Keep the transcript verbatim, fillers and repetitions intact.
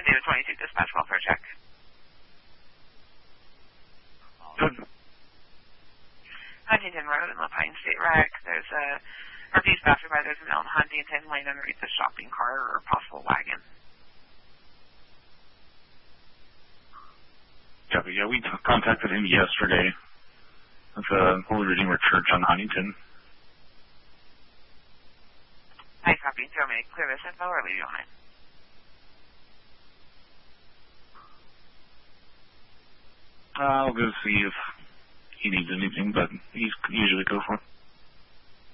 David twenty-two, dispatch welfare check. Good. Huntington Road in Lapine State Rec. There's a northeast passerby. There's an Elm Huntington lane underneath a shopping cart or a possible wagon. Copy. Yeah, we t- contacted him yesterday at the Holy Redeemer Church on Huntington. I copy. Do you want me to clear this info or leave you on it? Uh, I'll go see if he needs anything, but he's usually go for it.